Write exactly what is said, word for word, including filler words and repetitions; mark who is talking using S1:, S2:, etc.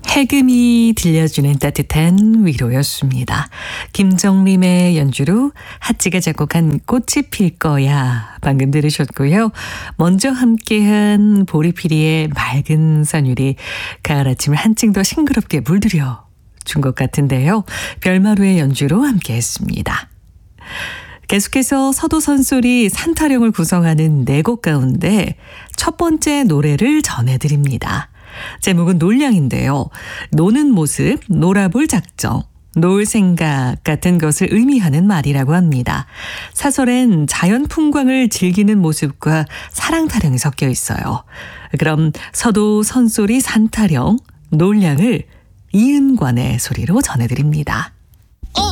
S1: 해금이 들려주는 따뜻한 위로였습니다. 김정림의 연주로 핫지가 작곡한 꽃이 필 거야 방금 들으셨고요. 먼저 함께한 보리피리의 맑은 선율이 가을 아침을 한층 더 싱그럽게 물들여 준 것 같은데요. 별마루의 연주로 함께했습니다. 계속해서 서도 선솔이 산타령을 구성하는 네 곡 가운데 첫 번째 노래를 전해드립니다. 제목은 놀량인데요. 노는 모습, 놀아볼 작정, 놀 생각 같은 것을 의미하는 말이라고 합니다. 사설엔 자연 풍광을 즐기는 모습과 사랑 타령이 섞여 있어요. 그럼 서도 선솔이 산타령, 놀량을 이은관의 소리로 전해드립니다.